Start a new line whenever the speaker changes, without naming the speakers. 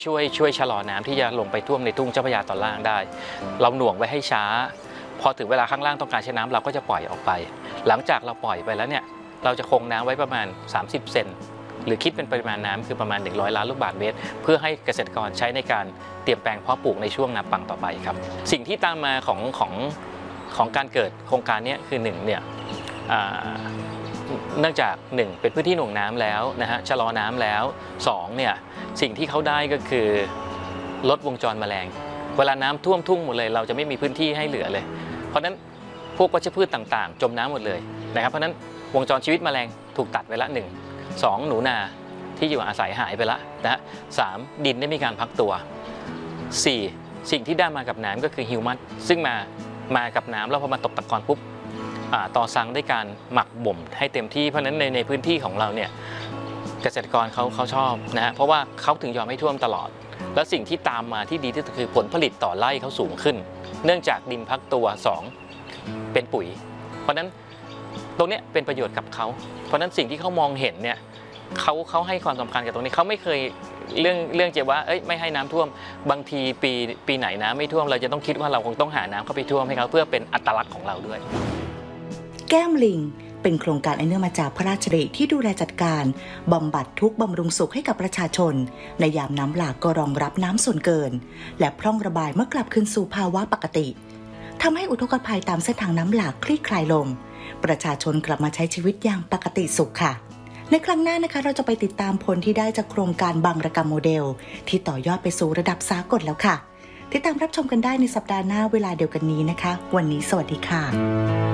ช่วยชะลอน้ำที่จะลงไปท่วมในทุ่งเจ้าพระยาตอนล่างได้เราหน่วงไว้ให้ช้าพอถึงเวลาข้างล่างต้องการใช้น้ำเราก็จะปล่อยออกไปหลังจากเราปล่อยไปแล้วเนี่ยเราจะคงน้ำไว้ประมาณ30 เซนหรือคิดเป็นปริมาณน้ำคือประมาณ100 ล้านลูกบาศก์เมตรเพื่อให้เกษตรกรใช้ในการเตรียมแปลงเพาะปลูกในช่วงนาปังต่อไปครับสิ่งที่ตามมาของการเกิดโครงการนี้คือ1เนี่ยเนื่องจาก1เป็นพื้นที่หน่วงน้ำแล้วนะฮะชะลอน้ำแล้ว2เนี่ยสิ่งที่เขาได้ก็คือลดวงจรแมลงเวลาน้ำท่วมทุ่งหมดเลยเราจะไม่มีพื้นที่ให้เหลือเลยเพราะฉะนั้นพวกวัชพืชต่างๆจมน้ำหมดเลยนะครับเพราะฉะนั้นวงจรชีวิตแมลงถูกตัดไปละ1 2หนูนาที่อยู่อาศัยหายไปละนะ3ดินได้มีการพักตัว4สิ่งที่ได้มากับน้ำก็คือฮิวมัสซึ่งมากับน้ำแล้วพอมาตกตะกอนปุ๊บต่อซังได้การหมักบ่มให้เต็มที่เพราะฉะนั้นในพื้นที่ของเราเนี่ยเกษตรกรเขาชอบนะฮะเพราะว่าเขาถึงยอมให้ท่วมตลอดแล้วสิ่งที่ตามมาที่ดีที่สุดคือผลผลิตต่อไร่เขาสูงขึ้นเนื่องจากดินพักตัว2เป็นปุ๋ยเพราะฉะนั้นตรงนี้เป็นประโยชน์กับเขาเพราะฉะนั้นสิ่งที่เขามองเห็นเนี่ยเขาให้ความสำคัญกับตรงนี้เขาไม่เคยเรื่องจะว่าไม่ให้น้ำท่วมบางทีปีไหนน้ำไม่ท่วมเราจะต้องคิดว่าเราคงต้องหาน้ำเข้าไปท่วมให้เขาเพื่อเป็นอัตลักษณ์ของเราด้วย
แก้มลิงเป็นโครงการอันเนื่องมาจากพระราชดำริที่ดูแลจัดการบำบัดทุกข์บำรุงสุขให้กับประชาชนในยามน้ำหลากก็รองรับน้ำส่วนเกินและพร่องระบายเมื่อกลับคืนสู่ภาวะปกติทำให้อุทกภัยตามเส้นทางน้ำหลากคลี่คลายลงประชาชนกลับมาใช้ชีวิตอย่างปกติสุขค่ะในครั้งหน้านะคะเราจะไปติดตามผลที่ได้จากโครงการบางระกำโมเดลที่ต่อยอดไปสู่ระดับสากลแล้วค่ะติดตามรับชมกันได้ในสัปดาห์หน้าเวลาเดียวกันนี้นะคะวันนี้สวัสดีค่ะ